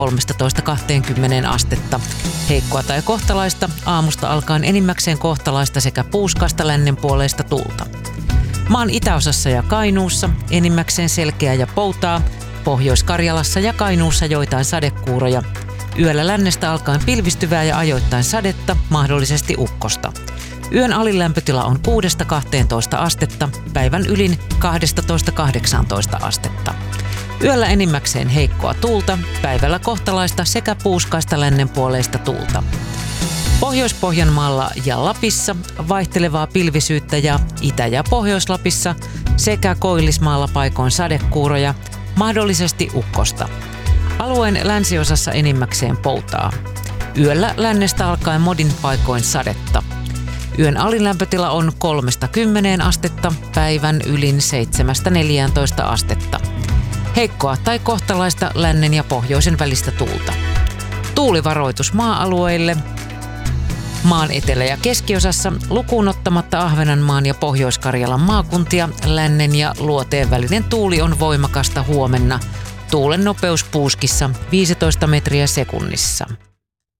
13–20 astetta. Heikkoa tai kohtalaista, aamusta alkaen enimmäkseen kohtalaista sekä puuskasta lännenpuoleista tuulta. Maan itäosassa ja Kainuussa enimmäkseen selkeää ja poutaa, Pohjois-Karjalassa ja Kainuussa joitain sadekuuroja. Yöllä lännestä alkaen pilvistyvää ja ajoittain sadetta, mahdollisesti ukkosta. Yön alin lämpötila on 6–12 astetta, päivän ylin 12–18 astetta. Yöllä enimmäkseen heikkoa tuulta, päivällä kohtalaista sekä puuskaista lännenpuoleista tuulta. Pohjois-Pohjanmaalla ja Lapissa vaihtelevaa pilvisyyttä ja Itä- ja Pohjois-Lapissa sekä Koillismaalla paikoin sadekuuroja, mahdollisesti ukkosta. Alueen länsiosassa enimmäkseen poutaa. Yöllä lännestä alkaen modin paikoin sadetta. Yön alin lämpötila on 3–10 astetta, päivän ylin 7–14 astetta. Heikkoa tai kohtalaista lännen ja pohjoisen välistä tuulta. Tuulivaroitus maa-alueille. Maan etelä- ja keskiosassa lukuun ottamatta Ahvenanmaan ja Pohjois-Karjalan maakuntia lännen ja luoteen välinen tuuli on voimakasta huomenna. Tuulen nopeus puuskissa 15 metriä sekunnissa.